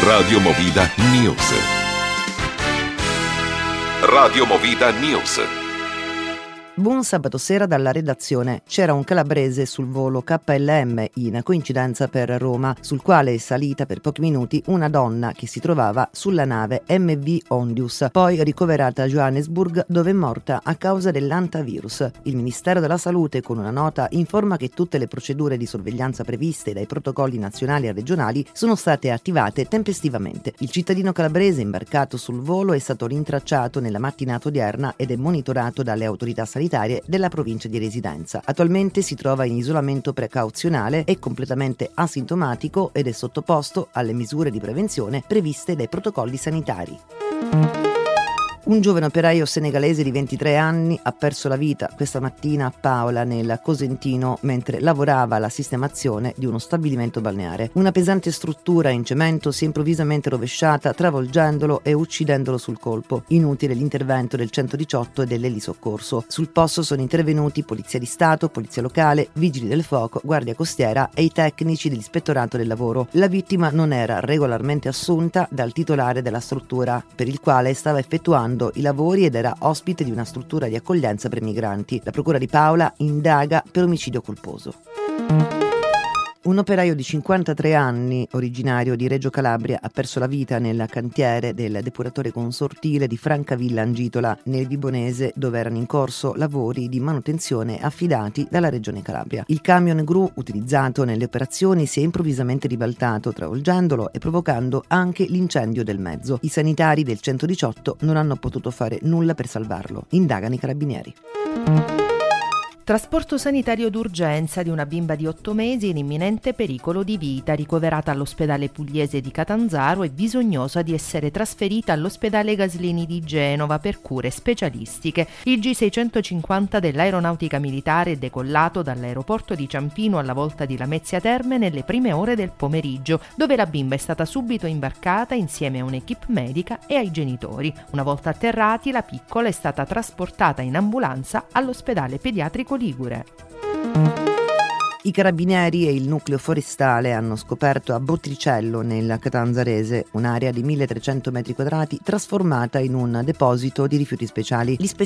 Radio Movida News. Radio Movida News. Buon sabato sera dalla redazione. C'era un calabrese sul volo KLM in coincidenza per Roma, sul quale è salita per pochi minuti una donna che si trovava sulla nave MV Ondius, poi ricoverata a Johannesburg, dove è morta a causa dell'antavirus. Il Ministero della Salute, con una nota, informa che tutte le procedure di sorveglianza previste dai protocolli nazionali e regionali sono state attivate tempestivamente. Il cittadino calabrese imbarcato sul volo è stato rintracciato nella mattinata odierna ed è monitorato dalle autorità sanitarie della provincia di residenza. Attualmente si trova in isolamento precauzionale, è completamente asintomatico ed è sottoposto alle misure di prevenzione previste dai protocolli sanitari. Un giovane operaio senegalese di 23 anni ha perso la vita questa mattina a Paola, nel Cosentino, mentre lavorava alla sistemazione di uno stabilimento balneare. Una pesante struttura in cemento si è improvvisamente rovesciata, travolgendolo e uccidendolo sul colpo. Inutile l'intervento del 118 e dell'elisoccorso. Sul posto sono intervenuti Polizia di Stato, Polizia Locale, Vigili del Fuoco, Guardia Costiera e i tecnici dell'Ispettorato del Lavoro. La vittima non era regolarmente assunta dal titolare della struttura, per il quale stava effettuando i lavori ed era ospite di una struttura di accoglienza per migranti. La procura di Paola indaga per omicidio colposo. Un operaio di 53 anni, originario di Reggio Calabria, ha perso la vita nel cantiere del depuratore consortile di Francavilla Angitola, nel Vibonese, dove erano in corso lavori di manutenzione affidati dalla Regione Calabria. Il camion gru utilizzato nelle operazioni si è improvvisamente ribaltato, travolgendolo e provocando anche l'incendio del mezzo. I sanitari del 118 non hanno potuto fare nulla per salvarlo. Indagano i carabinieri. Trasporto sanitario d'urgenza di una bimba di 8 mesi in imminente pericolo di vita, ricoverata all'ospedale pugliese di Catanzaro e bisognosa di essere trasferita all'ospedale Gaslini di Genova per cure specialistiche. Il G650 dell'Aeronautica Militare è decollato dall'aeroporto di Ciampino alla volta di Lamezia Terme nelle prime ore del pomeriggio, dove la bimba è stata subito imbarcata insieme a un'equipe medica e ai genitori. Una volta atterrati, la piccola è stata trasportata in ambulanza all'ospedale pediatrico Ligure. I carabinieri e il nucleo forestale hanno scoperto a Bottricello, nel Catanzarese, un'area di 1300 metri quadrati trasformata in un deposito di rifiuti speciali.